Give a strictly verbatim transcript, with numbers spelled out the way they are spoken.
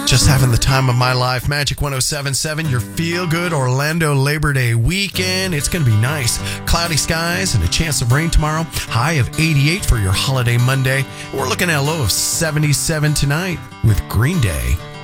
Just having the time of my life. Magic one oh seven point seven, your feel-good Orlando Labor Day weekend. It's going to be nice. Cloudy skies and a chance of rain tomorrow. High of eighty-eight for your holiday Monday. We're looking at a low of seventy-seven tonight with Green Day.